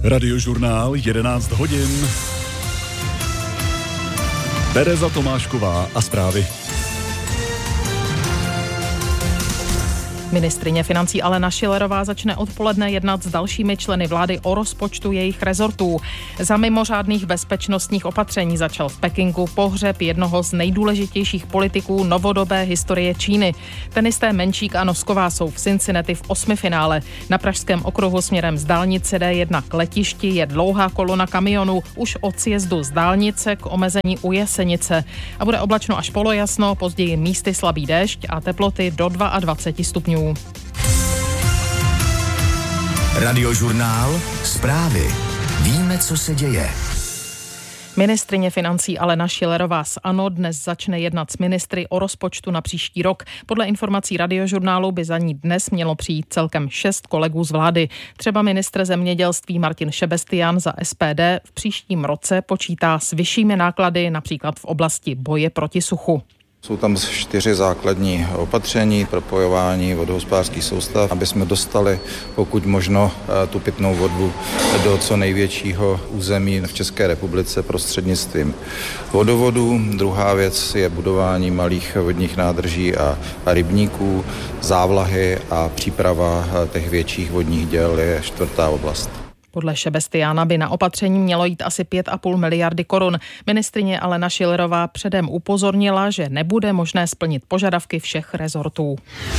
Radiožurnál 11 hodin. Tereza Tomášková a zprávy. Ministryně financí Alena Schillerová začne odpoledne jednat s dalšími členy vlády o rozpočtu jejich rezortů. Za mimořádných bezpečnostních opatření začal v Pekingu pohřeb jednoho z nejdůležitějších politiků novodobé historie Číny. Tenisté Menčík a Nosková jsou v Cincinnati v osmifinále. Na Pražském okruhu směrem z dálnice D1 k letišti je dlouhá kolona kamionů už od sjezdu z dálnice k omezení u Jesenice. A bude oblačno až polojasno, později místy slabý déšť a teploty do 22 stupňů. Radiožurnál, zprávy. Víme, co se děje. Ministryně financí Alena Schillerová z ANO dnes začne jednat s ministry o rozpočtu na příští rok. Podle informací Radiožurnálu by za ní dnes mělo přijít celkem 6 kolegů z vlády. Třeba ministr zemědělství Martin Šebestian za SPD v příštím roce počítá s vyššími náklady, například v oblasti boje proti suchu. Jsou tam 4 základní opatření, propojování vodohospodářských soustav, aby jsme dostali pokud možno tu pitnou vodu do co největšího území v České republice prostřednictvím vodovodů. Druhá věc je budování malých vodních nádrží a rybníků, závlahy a příprava těch větších vodních děl je 4. oblast. Podle Šebestiána by na opatření mělo jít asi 5,5 miliardy korun. Ministryně Alena Schillerová předem upozornila, že nebude možné splnit požadavky všech rezortů.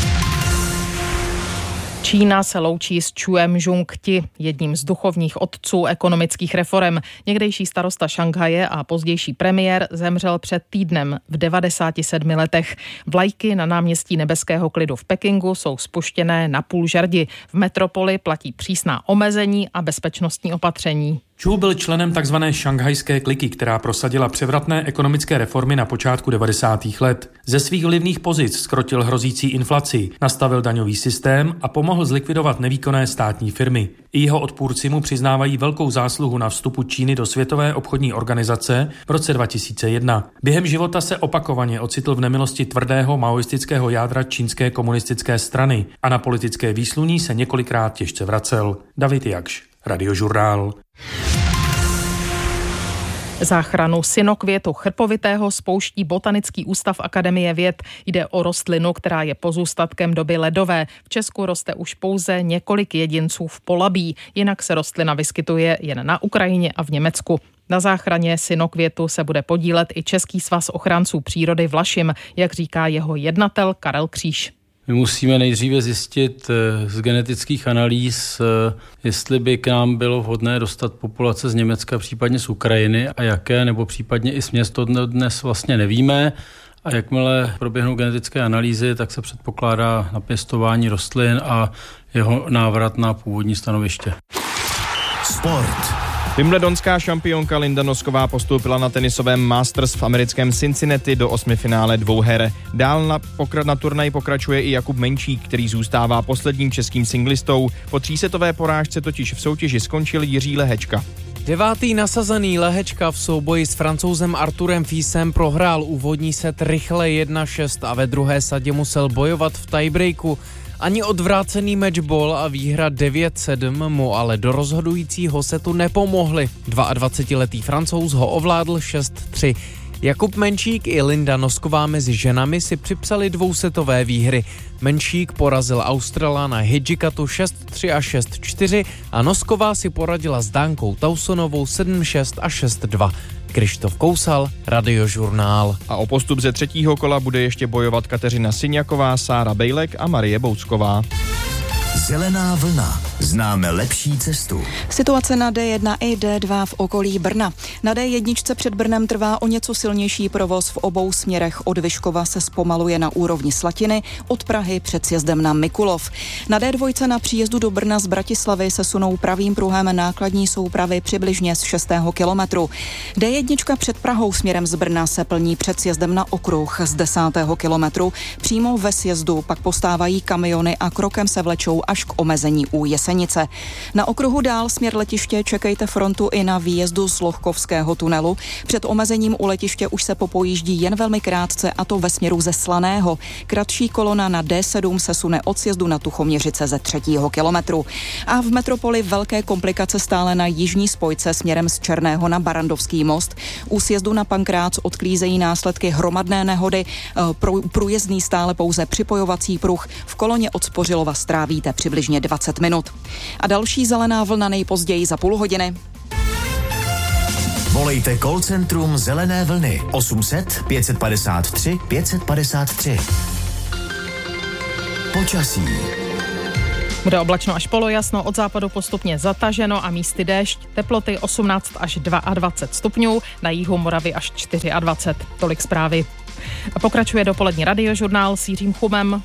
Čína se loučí s Čuem Žung-ti, jedním z duchovních otců ekonomických reforem. Někdejší starosta Šanghaje a pozdější premiér zemřel před týdnem v 97 letech. Vlajky na náměstí Nebeského klidu v Pekingu jsou spuštěné na půl žerdi. V metropoli platí přísná omezení a bezpečnostní opatření. Ču byl členem tzv. šanghajské kliky, která prosadila převratné ekonomické reformy na počátku 90. let. Ze svých vlivných pozic zkrotil hrozící inflaci, nastavil daňový systém a pomohl zlikvidovat nevýkonné státní firmy. I jeho odpůrci mu přiznávají velkou zásluhu na vstupu Číny do Světové obchodní organizace v roce 2001. Během života se opakovaně ocitl v nemilosti tvrdého maoistického jádra čínské komunistické strany a na politické výsluní se několikrát těžce vracel. David Jakš, Radiožurnál. Záchranu synokvětu chrpovitého spouští Botanický ústav Akademie věd. Jde o rostlinu, která je pozůstatkem doby ledové. V Česku roste už pouze několik jedinců v Polabí, jinak se rostlina vyskytuje jen na Ukrajině a v Německu. Na záchraně synokvětu se bude podílet i Český svaz ochránců přírody Vlašim, jak říká jeho jednatel Karel Kříž. My musíme nejdříve zjistit z genetických analýz, jestli by k nám bylo vhodné dostat populace z Německa, případně z Ukrajiny a jaké, nebo případně i směs, to dnes vlastně nevíme. A jakmile proběhnou genetické analýzy, tak se předpokládá napěstování rostlin a jeho návrat na původní stanoviště. Sport. Wimbledonská šampionka Linda Nosková postoupila na tenisovém Masters v americkém Cincinnati do osmifinále dvouher. Dál na turnaj pokračuje i Jakub Menčík, který zůstává posledním českým singlistou. Po 3setové porážce totiž v soutěži skončil Jiří Lehečka. 9. nasazený Lehečka v souboji s Francouzem Arturem Fisem prohrál úvodní set rychle 1-6 a ve druhé sadě musel bojovat v tiebreaku. Ani odvrácený matchball a výhra 9-7 mu ale do rozhodujícího setu nepomohly. 22letý Francouz ho ovládl 6-3. Jakub Menčík i Linda Nosková mezi ženami si připsali dvousetové výhry. Menšík porazil Australana Hidžikatu 6-3 a 6-4 a Nosková si poradila s Dánkou Tausonovou 7-6 a 6-2. Krištof Kousal, Radiožurnál. A o postup ze třetího kola bude ještě bojovat Kateřina Syňaková, Sára Bejlek a Marie Boucková. Zelená vlna. Známe lepší cestu. Situace na D1 i D2 v okolí Brna. Na D1 před Brnem trvá o něco silnější provoz v obou směrech. Od Vyškova se zpomaluje na úrovni Slatiny, od Prahy před sjezdem na Mikulov. Na D2 na příjezdu do Brna z Bratislavy se sunou pravým pruhem nákladní soupravy přibližně z 6. kilometru. D1 před Prahou směrem z Brna se plní před sjezdem na okruh z 10. kilometru. Přímo ve sjezdu pak postávají kamiony a krokem se vlečou až k omezení u Jesenice. Na okruhu dál směr letiště čekejte frontu i na výjezdu z Lohkovského tunelu. Před omezením u letiště už se popojíždí jen velmi krátce, a to ve směru ze Slaného. Kratší kolona na D7 se sune od sjezdu na Tuchoměřice ze 3. kilometru. A v metropoli velké komplikace stále na jižní spojce směrem z Černého na Barandovský most. U sjezdu na Pankrác odklízejí následky hromadné nehody. Průjezdný stále pouze připojovací pruh. V koloně od Spořilova strávíte přibližně 20 minut. A další zelená vlna nejpozději za půl hodiny. Volejte call centrum Zelené vlny 800 553 553. Počasí. Bude oblačno až polojasno, od západu postupně zataženo a místy déšť, teploty 18 až 22 stupňů, na jihu Moravy až 24. Tolik zprávy. A pokračuje dopolední radiožurnál s Jiřím Chumem.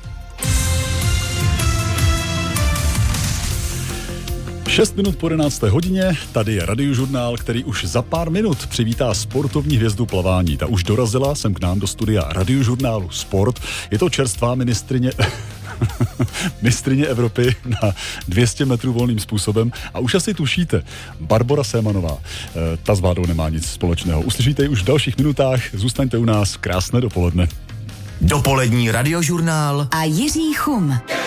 6 minut po 11. hodině, tady je radiožurnál, který už za pár minut přivítá sportovní hvězdu plavání. Ta už dorazila sem k nám do studia radiožurnálu Sport. Je to čerstvá mistryně Evropy na 200 metrů volným způsobem a už asi tušíte, Barbora Sémanová. Ta s vládou nemá nic společného. Uslyšíte ji už v dalších minutách, zůstaňte u nás, krásné dopoledne. Dopolední radiožurnál a Jiří Chum.